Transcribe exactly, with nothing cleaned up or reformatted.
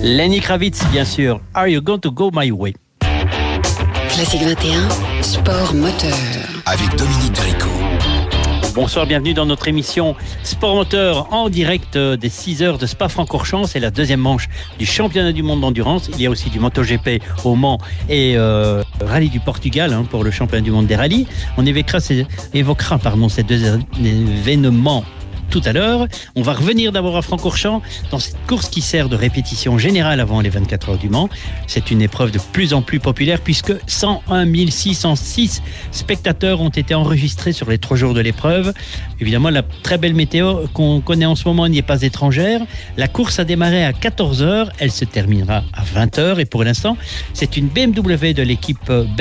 Lenny Kravitz, bien sûr. Are you going to go my way? Classique vingt et un, sport moteur. Avec Dominique Derico. Bonsoir, bienvenue dans notre émission Sport Moteur en direct des six heures de Spa-Francorchamps. C'est la deuxième manche du championnat du monde d'endurance. Il y a aussi du MotoGP au Mans et euh, Rallye du Portugal hein, pour le championnat du monde des rallyes. On évoquera ces, évoquera, pardon, ces deux événements tout à l'heure. On va revenir d'abord à Francorchamps dans cette course qui sert de répétition générale avant les vingt-quatre heures du Mans. C'est une épreuve de plus en plus populaire puisque cent un mille six cent six spectateurs ont été enregistrés sur les trois jours de l'épreuve. Évidemment, la très belle météo qu'on connaît en ce moment n'y est pas étrangère. La course a démarré à quatorze heures. Elle se terminera à vingt heures et pour l'instant, c'est une B M W de l'équipe